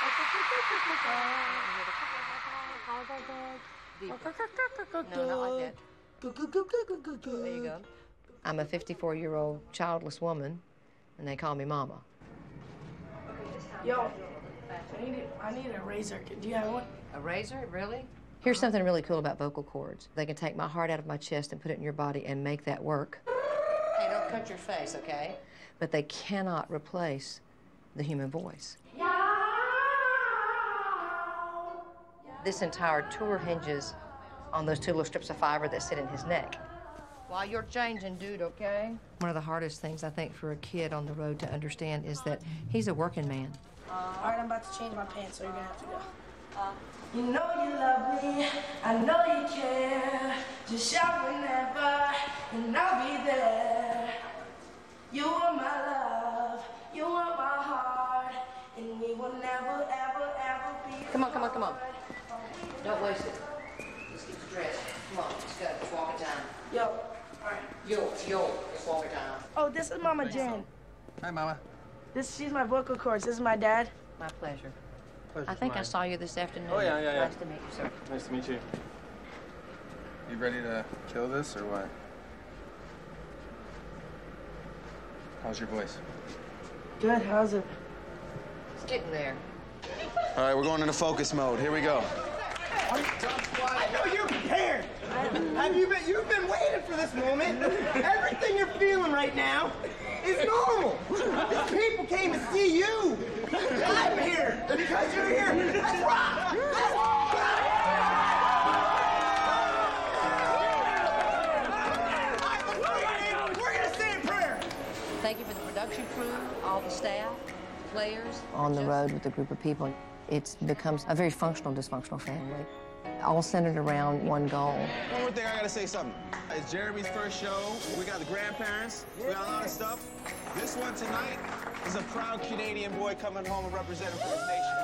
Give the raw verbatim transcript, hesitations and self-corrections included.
No, not like that. There you go. I'm a fifty-four-year-old childless woman, and they call me Mama. Yo, I need, a, I need a razor. Do you have one? A razor? Really? Here's something really cool about vocal cords. They can take my heart out of my chest and put it in your body and make that work. Hey, don't cut your face, okay? But they cannot replace the human voice. This entire tour hinges on those two little strips of fiber that sit in his neck. While you're changing, dude, okay? One of the hardest things, I think, for a kid on the road to understand is that he's a working man. All right, I'm about to change my pants, so you're gonna have to go. Uh, you know you love me, I know you care. Just shout whenever, and I'll be there. You are my love, you are my heart, and we will never, ever, ever be. Come on, come on, come on. Don't waste it. Let's get you dressed. Come on, let's go. Let's walk it down. Yo, all right. Yo, yo, let's walk it down. Oh, this is Mama Jen. Hi, Mama. This, she's my vocal cords. This is my dad. My pleasure. Pleasure's I think mine. I saw you this afternoon. Oh, yeah, yeah, yeah. Nice to meet you, sir. Nice to meet you. You ready to kill this, or what? How's your voice? Good, how's it? It's getting there. All right, we're going into focus mode. Here we go. I know you're prepared. Have you been? You've been waiting for this moment. Everything you're feeling right now is normal. These people came to see you. I'm here because you're here. Let's rock. Let's rock. We're gonna say a prayer. Thank you for the production crew, all the staff, players. On the road with a group of people, it becomes a very functional, dysfunctional family, all centered around one goal. One more thing, I gotta say something. It's Jeremy's first show. We got the grandparents. We got a lot of stuff. This one tonight is a proud Canadian boy coming home and representing for his nation.